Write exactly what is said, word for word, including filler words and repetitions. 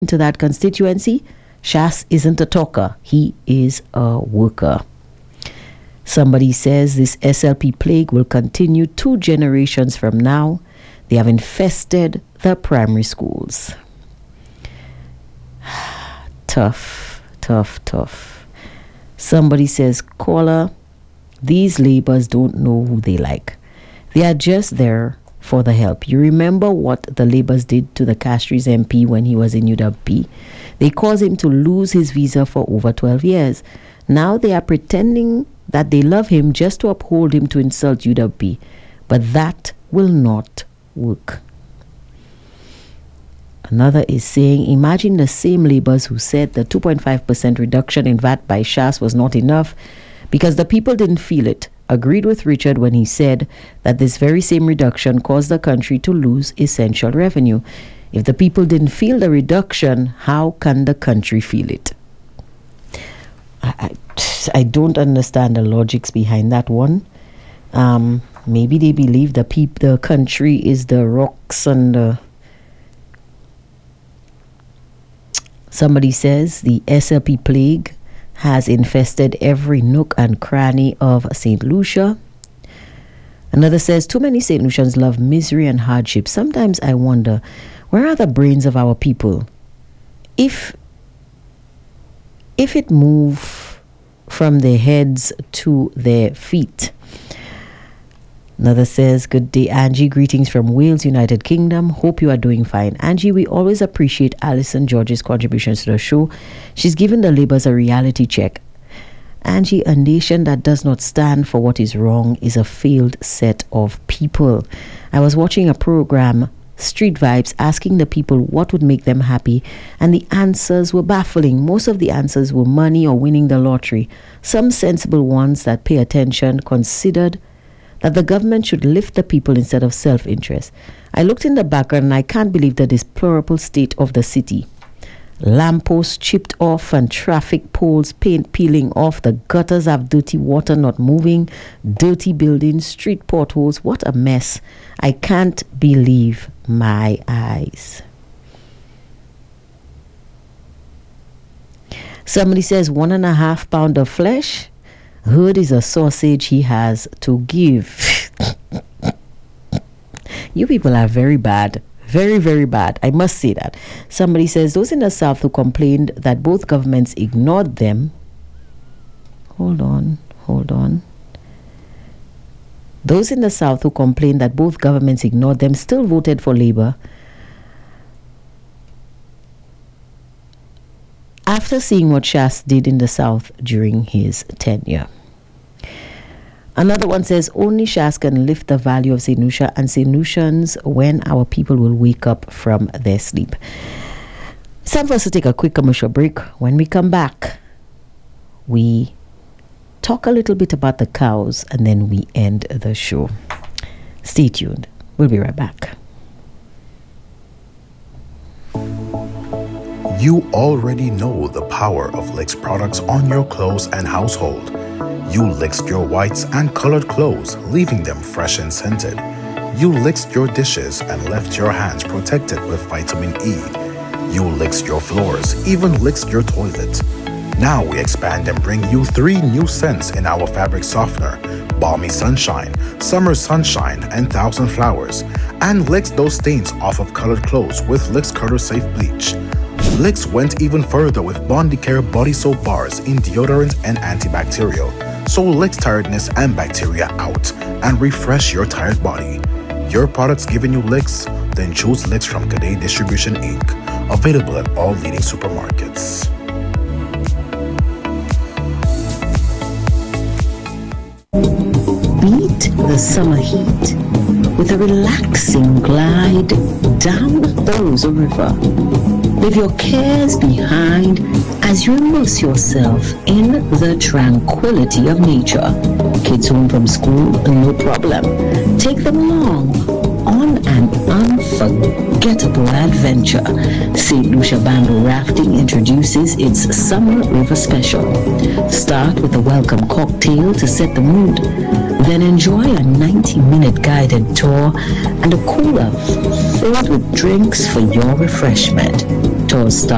to that constituency, Shas isn't a talker, he is a worker. Somebody says this S L P plague will continue two generations from now. They have infested the primary schools. Tough, tough, tough. Somebody says, caller, these labours don't know who they like. They are just there for the help. You remember what the Labours did to the Castries M P when he was in U W P? They caused him to lose his visa for over twelve years. Now they are pretending that they love him just to uphold him to insult U W P. But that will not work. Another is saying, imagine the same Labours who said the two point five percent reduction in V A T by Shas was not enough because the people didn't feel it, agreed with Richard when he said that this very same reduction caused the country to lose essential revenue. If the people didn't feel the reduction, how can the country feel it? I, I, I don't understand the logics behind that one. Um, maybe they believe the peop- the country is the rocks and the... Somebody says the S L P plague has infested every nook and cranny of Saint Lucia. Another says, too many Saint Lucians love misery and hardship. Sometimes I wonder, where are the brains of our people? If, if it move from their heads to their feet. Another says, good day, Angie. Greetings from Wales, United Kingdom. Hope you are doing fine. Angie, we always appreciate Alison George's contributions to the show. She's given the Labours a reality check. Angie, a nation that does not stand for what is wrong is a failed set of people. I was watching a program, Street Vibes, asking the people what would make them happy, and the answers were baffling. Most of the answers were money or winning the lottery. Some sensible ones that pay attention considered that the government should lift the people instead of self-interest. I looked in the background and I can't believe the deplorable state of the city. Lampposts chipped off and traffic poles paint peeling off. The gutters have dirty water not moving. Dirty buildings, street potholes. What a mess. I can't believe my eyes. Somebody says one and a half pound of flesh. Heard is a sausage he has to give. You people are very bad. Very, very bad. I must say that. Somebody says those in the South who complained that both governments ignored them. Hold on. Hold on. Those in the South who complained that both governments ignored them still voted for Labour after seeing what Shas did in the South during his tenure. Another one says, only Shas can lift the value of Saint Lucia and Saint Lucians when our people will wake up from their sleep. It's time for us to take a quick commercial break. When we come back, we talk a little bit about the cows and then we end the show. Stay tuned. We'll be right back. You already know the power of Licks products on your clothes and household. You licked your whites and colored clothes, leaving them fresh and scented. You licked your dishes and left your hands protected with vitamin E. You licked your floors, even licked your toilet. Now we expand and bring you three new scents in our fabric softener: Balmy Sunshine, Summer Sunshine, and Thousand Flowers. And licks those stains off of colored clothes with Licks Color Safe Bleach. Licks went even further with Bondicare body soap bars in deodorant and antibacterial. So Licks tiredness and bacteria out and refresh your tired body. Your products giving you licks? Then choose Licks from Cadet Distribution Incorporated. Available at all leading supermarkets. Beat the summer heat with a relaxing glide down the Rosa River. Leave your cares behind as you immerse yourself in the tranquility of nature. Kids home from school, no problem. Take them along on an unforgettable adventure. Saint Lucia Bamboo Rafting introduces its Summer River Special. Start with a welcome cocktail to set the mood. Then enjoy a ninety-minute guided tour and a cooler filled with drinks for your refreshment. Tours start